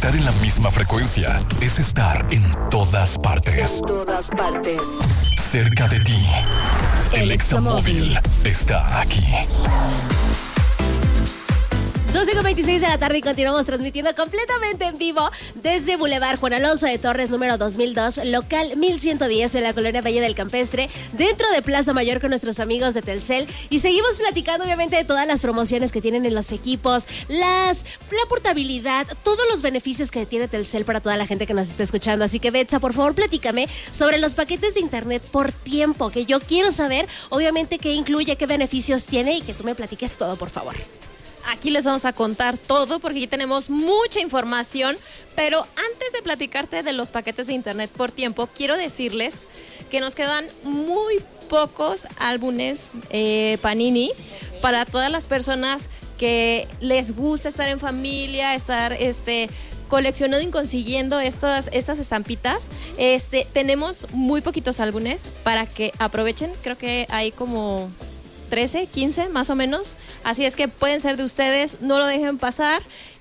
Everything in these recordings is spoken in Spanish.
Estar en la misma frecuencia es estar en todas partes. En todas partes. Cerca de ti. El Examóvil está aquí. 12:26 de la tarde y continuamos transmitiendo completamente en vivo desde Boulevard Juan Alonso de Torres, número 2002, local 1110 en la colonia Valle del Campestre, dentro de Plaza Mayor con nuestros amigos de Telcel. Y seguimos platicando obviamente de todas las promociones que tienen en los equipos, la portabilidad, todos los beneficios que tiene Telcel para toda la gente que nos está escuchando. Así que Betsa, por favor, platícame sobre los paquetes de internet por tiempo, que yo quiero saber obviamente qué incluye, qué beneficios tiene y que tú me platiques todo, por favor. Aquí les vamos a contar todo porque ya tenemos mucha información, pero antes de platicarte de los paquetes de internet por tiempo, quiero decirles que nos quedan muy pocos álbumes Panini para todas las personas que les gusta estar en familia, estar coleccionando y consiguiendo estas estampitas. Tenemos muy poquitos álbumes para que aprovechen. Creo que hay como 13, 15 más o menos, así es que pueden ser de ustedes, no lo dejen pasar.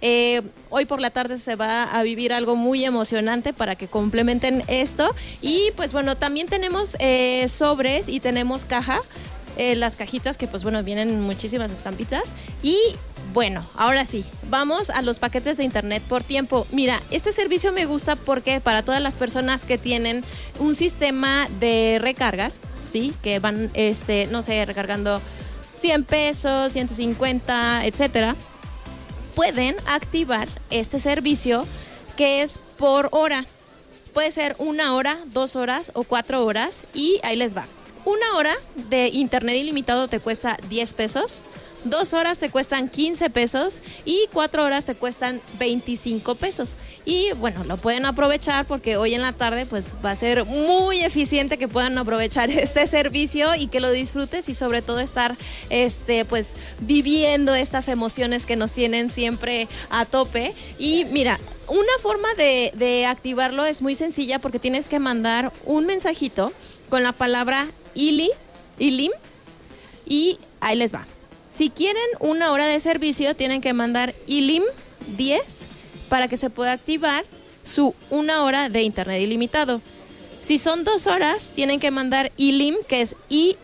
Hoy por la tarde se va a vivir algo muy emocionante para que complementen esto. Y pues bueno, también tenemos sobres y tenemos caja, las cajitas que pues bueno, vienen muchísimas estampitas. Y bueno, ahora sí, vamos a los paquetes de internet por tiempo. Mira, este servicio me gusta porque para todas las personas que tienen un sistema de recargas, ¿sí? Que van, no sé, recargando 100 pesos, 150, etcétera, pueden activar este servicio que es por hora. Puede ser 1 hora, 2 horas o 4 horas y ahí les va. 1 hora de internet ilimitado te cuesta 10 pesos. 2 horas te cuestan 15 pesos y 4 horas te cuestan 25 pesos. Y bueno, lo pueden aprovechar porque hoy en la tarde pues va a ser muy eficiente que puedan aprovechar este servicio y que lo disfrutes y sobre todo estar pues viviendo estas emociones que nos tienen siempre a tope. Y mira, una forma de activarlo es muy sencilla porque tienes que mandar un mensajito con la palabra ILIM y ahí les va. Si quieren 1 hora de servicio, tienen que mandar ILIM 10 para que se pueda activar su 1 hora de internet ilimitado. Si son 2 horas, tienen que mandar ILIM, que es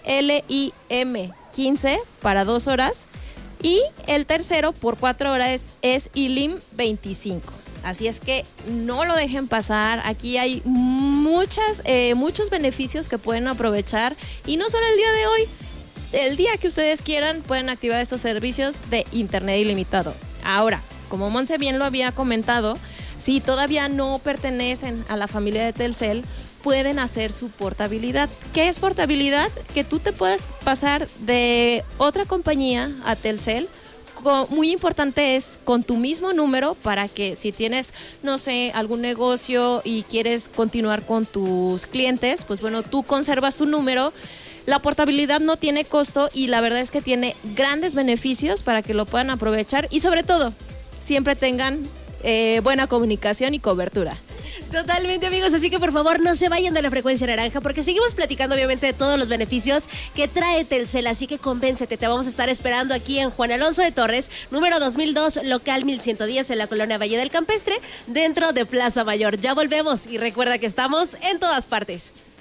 ILIM 15 para 2 horas. Y el tercero, por 4 horas, es ILIM 25. Así es que no lo dejen pasar. Aquí hay muchos beneficios que pueden aprovechar. Y no solo el día de hoy. El día que ustedes quieran pueden activar estos servicios de internet ilimitado. Ahora, como Monse bien lo había comentado, si todavía no pertenecen a la familia de Telcel, pueden hacer su portabilidad. ¿Qué es portabilidad? Que tú te puedes pasar de otra compañía a Telcel. Muy importante es con tu mismo número para que si tienes, no sé, algún negocio y quieres continuar con tus clientes, pues bueno, tú conservas tu número. La portabilidad no tiene costo y la verdad es que tiene grandes beneficios para que lo puedan aprovechar y sobre todo, siempre tengan buena comunicación y cobertura. Totalmente, amigos, así que por favor no se vayan de la frecuencia naranja porque seguimos platicando obviamente de todos los beneficios que trae Telcel, así que convéncete, te vamos a estar esperando aquí en Juan Alonso de Torres, número 2002, local 1110 en la colonia Valle del Campestre, dentro de Plaza Mayor. Ya volvemos y recuerda que estamos en todas partes.